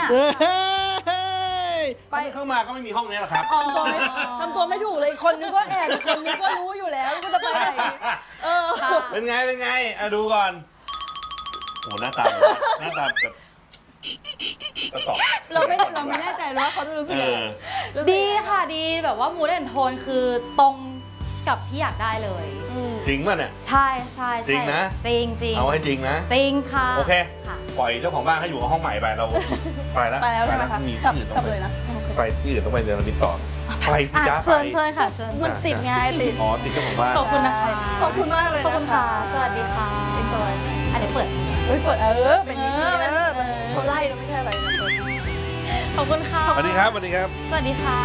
ไปเข้ามาก็ไม่มีห้องนี้หรอกครับทำตัวไม่ถูกเลยคนนึงก็แอบคนนึงก็รู้อยู่แล้วก็จะไปไหนเป็นไงดูก่อนโอ้หน้าตาแบบกระสอบเราไม่แน่ใจว่าเขาจะรู้สึกยังไงดีค่ะดีแบบว่ามูดแอนโทนคือตรงกับที่อยากได้เลยจริงป่ะเนี่ยใช่จริงนะจริงเอาให้จริงนะจริงค่ะโอเคปล่อยเจ้าของบ้านให้อยู่กับห้องใหม่ไปเราไปแล้วใช่ไหมคะมีที่อื่นต้องไปที่อื่นต้องไปเดินมิตรต่อไปสิจ้าเชิญค่ะเชิญมันติดไงติดติดเจ้าของบ้านขอบคุณนะคะขอบคุณมากเลยขอบคุณค่ะสวัสดีค่ะ enjoy อันนี้เปิดเป็นอย่างนี้เขาไล่เราไม่ใช่อะไรนะขอบคุณค่ะสวัสดีครับสวัสดีค่ะ